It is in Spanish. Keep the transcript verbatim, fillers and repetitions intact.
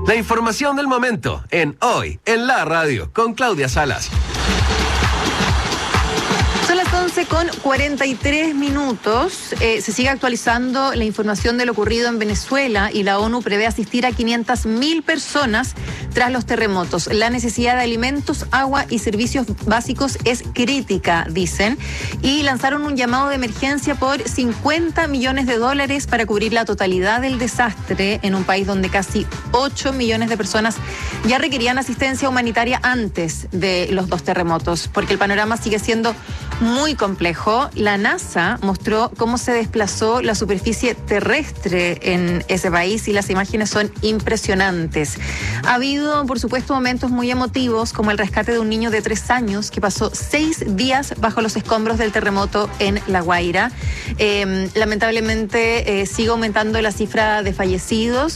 La información del momento en Hoy en la Radio con Claudia Salas. Son las once con cuarenta y tres minutos. Eh, se sigue actualizando la información de lo ocurrido en Venezuela y la ONU prevé asistir a quinientas mil personas tras los terremotos. La necesidad de alimentos, agua y servicios básicos es crítica, dicen, y lanzaron un llamado de emergencia por cincuenta millones de dólares para cubrir la totalidad del desastre en un país donde casi ocho millones de personas ya requerían asistencia humanitaria antes de los dos terremotos, porque el panorama sigue siendo muy complejo. La NASA mostró cómo se desplazó la superficie terrestre en ese país y las imágenes son impresionantes. Ha habido, por supuesto, momentos muy emotivos, como el rescate de un niño de tres años que pasó seis días bajo los escombros del terremoto en La Guaira. Eh, lamentablemente eh, sigue aumentando la cifra de fallecidos.